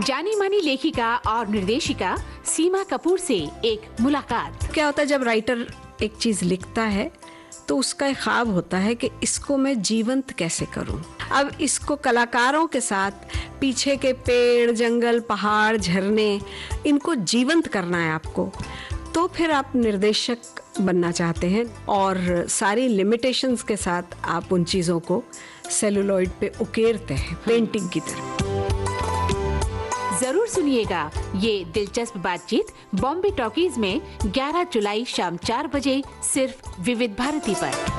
जानी मानी लेखिका और निर्देशिका सीमा कपूर से एक मुलाकात। क्या होता है जब राइटर एक चीज लिखता है तो उसका एक ख्वाब होता है कि इसको मैं जीवंत कैसे करूं। अब इसको कलाकारों के साथ पीछे के पेड़, जंगल, पहाड़, झरने, इनको जीवंत करना है आपको। तो फिर आप निर्देशक बनना चाहते हैं और सारी लिमिटेशंस के साथ आप उन चीज़ों को सेलुलॉइड पे उकेरते हैं पेंटिंग की तरह। जरूर सुनिएगा ये दिलचस्प बातचीत बॉम्बे टॉकीज में 11 जुलाई शाम 4 बजे सिर्फ विविध भारती पर।